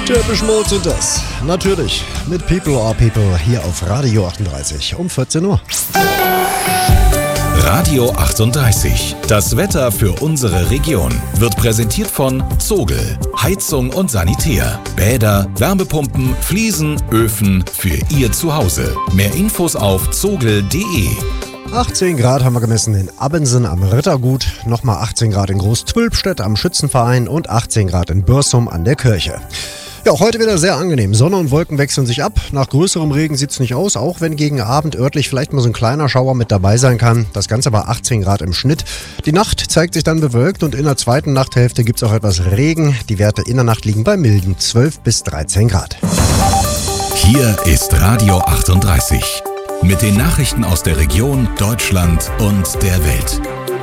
Depeche Mode sind das. Natürlich mit People Are People hier auf Radio 38 um 14 Uhr. Radio 38. Das Wetter für unsere Region wird präsentiert von Zogl. Heizung und Sanitär. Bäder, Wärmepumpen, Fliesen, Öfen für Ihr Zuhause. Mehr Infos auf zogl.de. 18 Grad haben wir gemessen in Abensen am Rittergut, nochmal 18 Grad in Groß-Twülpstedt am Schützenverein und 18 Grad in Bürsum an der Kirche. Ja, auch heute wieder sehr angenehm. Sonne und Wolken wechseln sich ab. Nach größerem Regen sieht es nicht aus, auch wenn gegen Abend örtlich vielleicht mal so ein kleiner Schauer mit dabei sein kann. Das Ganze bei 18 Grad im Schnitt. Die Nacht zeigt sich dann bewölkt und in der zweiten Nachthälfte gibt es auch etwas Regen. Die Werte in der Nacht liegen bei milden 12 bis 13 Grad. Hier ist Radio 38 mit den Nachrichten aus der Region, Deutschland und der Welt.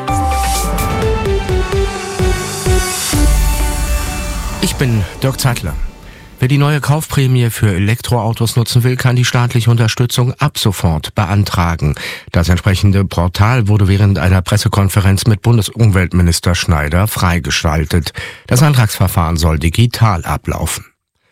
Ich bin Dirk Zeitler. Wer die neue Kaufprämie für Elektroautos nutzen will, kann die staatliche Unterstützung ab sofort beantragen. Das entsprechende Portal wurde während einer Pressekonferenz mit Bundesumweltminister Schneider freigeschaltet. Das Antragsverfahren soll digital ablaufen.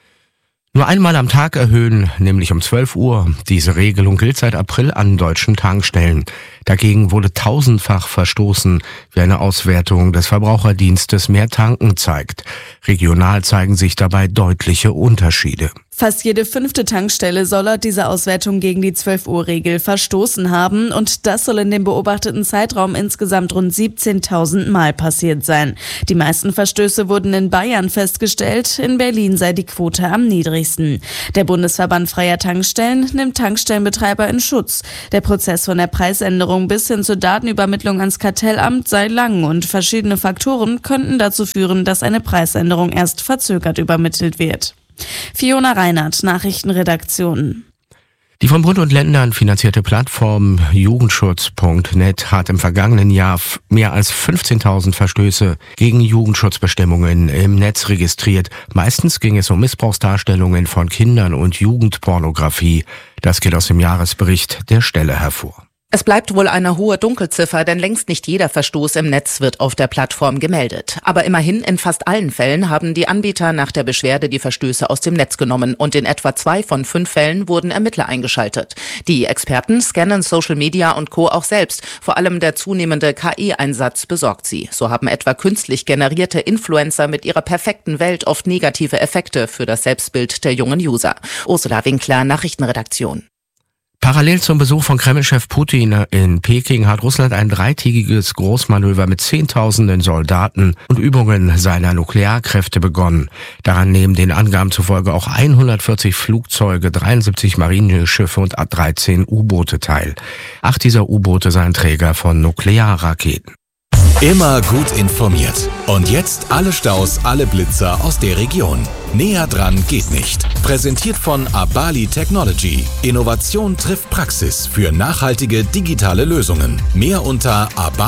Nur einmal am Tag erhöhen, nämlich um 12 Uhr. Diese Regelung gilt seit April an deutschen Tankstellen. Dagegen wurde tausendfach verstoßen, wie eine Auswertung des Verbraucherdienstes Mehr Tanken zeigt. Regional zeigen sich dabei deutliche Unterschiede. Fast jede 5. Tankstelle soll laut dieser Auswertung gegen die 12-Uhr-Regel verstoßen haben und das soll in dem beobachteten Zeitraum insgesamt rund 17.000 Mal passiert sein. Die meisten Verstöße wurden in Bayern festgestellt, in Berlin sei die Quote am niedrigsten. Der Bundesverband freier Tankstellen nimmt Tankstellenbetreiber in Schutz. Der Prozess von der Preisänderung bis hin zur Datenübermittlung ans Kartellamt sei lang und verschiedene Faktoren könnten dazu führen, dass eine Preisänderung erst verzögert übermittelt wird. Fiona Reinhardt, Nachrichtenredaktion. Die von Bund und Ländern finanzierte Plattform Jugendschutz.net hat im vergangenen Jahr mehr als 15.000 Verstöße gegen Jugendschutzbestimmungen im Netz registriert. Meistens ging es um Missbrauchsdarstellungen von Kindern und Jugendpornografie. Das geht aus dem Jahresbericht der Stelle hervor. Es bleibt wohl eine hohe Dunkelziffer, denn längst nicht jeder Verstoß im Netz wird auf der Plattform gemeldet. Aber immerhin in fast allen Fällen haben die Anbieter nach der Beschwerde die Verstöße aus dem Netz genommen und in etwa 2 von 5 Fällen wurden Ermittler eingeschaltet. Die Experten scannen Social Media und Co. auch selbst. Vor allem der zunehmende KI-Einsatz besorgt sie. So haben etwa künstlich generierte Influencer mit ihrer perfekten Welt oft negative Effekte für das Selbstbild der jungen User. Ursula Winkler, Nachrichtenredaktion. Parallel zum Besuch von Kremlchef Putin in Peking hat Russland ein 3-tägiges Großmanöver mit Zehntausenden Soldaten und Übungen seiner Nuklearkräfte begonnen. Daran nehmen den Angaben zufolge auch 140 Flugzeuge, 73 Marineschiffe und 13 U-Boote teil. 8 dieser U-Boote seien Träger von Nuklearraketen. Immer gut informiert. Und jetzt alle Staus, alle Blitzer aus der Region. Näher dran geht nicht. Präsentiert von Abali Technology. Innovation trifft Praxis für nachhaltige digitale Lösungen. Mehr unter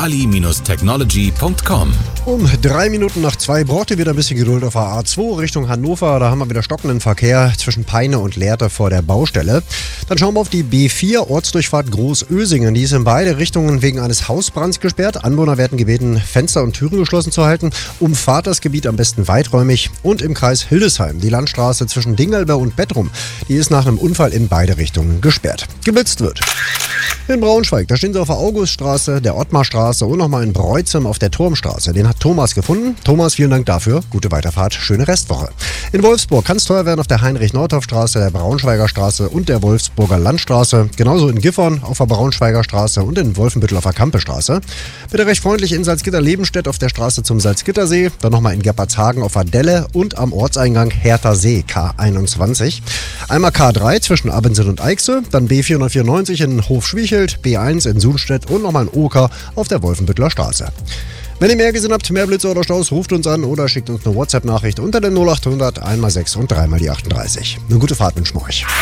abali-technology.com. Um 3 Minuten nach 2 braucht ihr wieder ein bisschen Geduld auf der A2 Richtung Hannover. Da haben wir wieder stockenden Verkehr zwischen Peine und Lehrte vor der Baustelle. Dann schauen wir auf die B4 Ortsdurchfahrt Großösingen. Die ist in beide Richtungen wegen eines Hausbrands gesperrt. Anwohner werden gebeten, Fenster und Türen geschlossen zu halten. Umfahrt das Gebiet am besten weiträumig. Und im Kreis Hildesheim, die Landstraße zwischen Dingelber und Bettrum, die ist nach einem Unfall in beide Richtungen gesperrt. Geblitzt wird. In Braunschweig, da stehen sie auf der Auguststraße, der Ottmarstraße und nochmal in Breuzem auf der Turmstraße. Den hat Thomas gefunden. Thomas, vielen Dank dafür. Gute Weiterfahrt, schöne Restwoche. In Wolfsburg kann es teuer werden auf der Heinrich-Nordhoff-Straße, der Braunschweiger Straße und der Wolfsburger Landstraße. Genauso in Gifhorn auf der Braunschweiger Straße und in Wolfenbüttel auf der Kampestraße. Bitte recht freundlich in Salzgitter-Lebenstedt auf der Straße zum Salzgittersee. Dann nochmal in Gerpertshagen auf der Delle und am Ortseingang Hertha See K21. Einmal K3 zwischen Abensen und Eichse, dann B494 in Hofschwiechelt, B1 in Sunstedt und nochmal in Oker auf der Wolfenbüttler Straße. Wenn ihr mehr gesehen habt, mehr Blitze oder Staus, ruft uns an oder schickt uns eine WhatsApp-Nachricht unter den 0800 1x6 und 3x38. Eine gute Fahrt wünschen wir euch.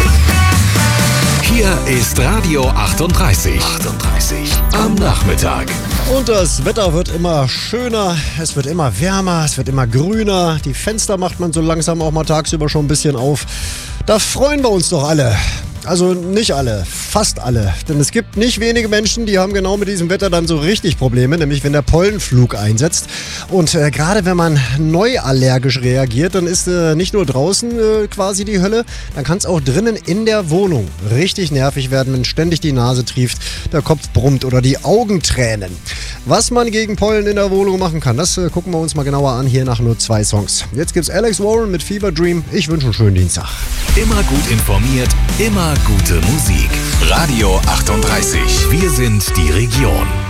Hier ist Radio 38. Am Nachmittag. Und das Wetter wird immer schöner, es wird immer wärmer, es wird immer grüner. Die Fenster macht man so langsam auch mal tagsüber schon ein bisschen auf. Da freuen wir uns doch alle. Also nicht alle, fast alle. Denn es gibt nicht wenige Menschen, die haben genau mit diesem Wetter dann so richtig Probleme, nämlich wenn der Pollenflug einsetzt. Und gerade wenn man neu allergisch reagiert, dann ist nicht nur draußen quasi die Hölle, dann kann es auch drinnen in der Wohnung richtig nervig werden, wenn ständig die Nase trieft, der Kopf brummt oder die Augen tränen. Was man gegen Pollen in der Wohnung machen kann, das gucken wir uns mal genauer an hier nach nur 2 Songs. Jetzt gibt's Alex Warren mit Fever Dream. Ich wünsche einen schönen Dienstag. Immer gut informiert, immer gute Musik. Radio 38. Wir sind die Region.